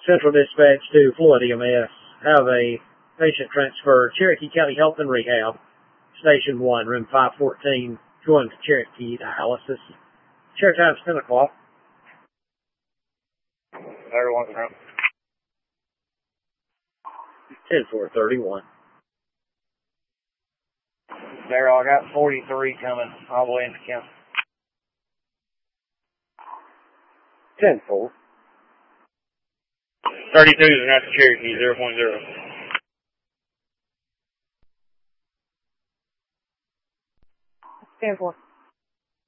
Central Dispatch to Floyd EMS. Have a patient transferred Cherokee County Health and Rehab, Station 1, room 514, going to Cherokee dialysis. Chair time's 10 o'clock. Everyone's room. 10-4-31. Daryl, I got 43 coming all the way into Kent. 10-4. 32 is not the Cherokee, 0.0. Stand for.